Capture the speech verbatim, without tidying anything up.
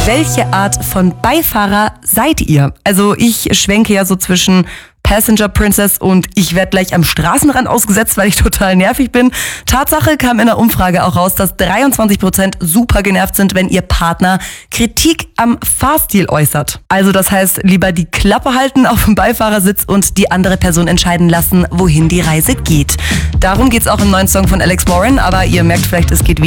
Welche Art von Beifahrer seid ihr? Also ich schwenke ja so zwischen Passenger Princess und ich werde gleich am Straßenrand ausgesetzt, weil ich total nervig bin. Tatsache kam in der Umfrage auch raus, dass dreiundzwanzig Prozent super genervt sind, wenn ihr Partner Kritik am Fahrstil äußert. Also das heißt, lieber die Klappe halten auf dem Beifahrersitz und die andere Person entscheiden lassen, wohin die Reise geht. Darum geht's auch im neuen Song von Alex Warren, aber ihr merkt vielleicht, es geht weniger